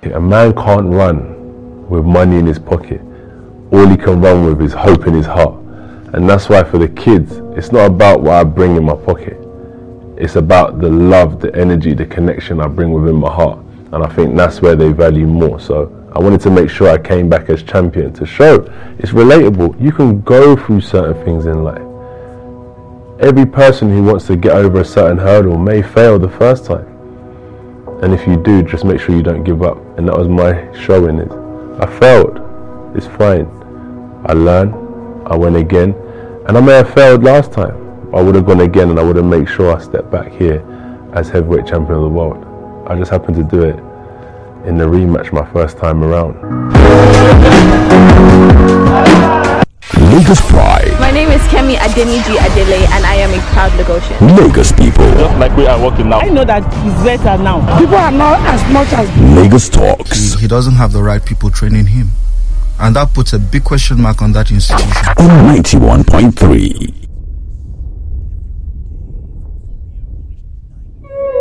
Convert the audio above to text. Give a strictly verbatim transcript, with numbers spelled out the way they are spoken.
A man can't run with money in his pocket. All he can run with is hope in his heart. And that's why for the kids, it's not about what I bring in my pocket. It's about the love, the energy, the connection I bring within my heart. And I think that's where they value more. So I wanted to make sure I came back as champion to show it's relatable. You can go through certain things in life. Every person who wants to get over a certain hurdle may fail the first time. And if you do, just make sure you don't give up. And that was my showing it. I failed. It's fine. I learned. I went again. And I may have failed last time. I would have gone again and I would have made sure I stepped back here as heavyweight champion of the world. I just happened to do it in the rematch my first time around. Lagos Pride. My name is Kemi Adeniji Adele and I am a proud Lagosian. Lagos people. Just like we are working now. I know that he's better now. People are not as much as... Lagos Talks. He, he doesn't have the right people training him. And that puts a big question mark on that institution. On ninety-one point three.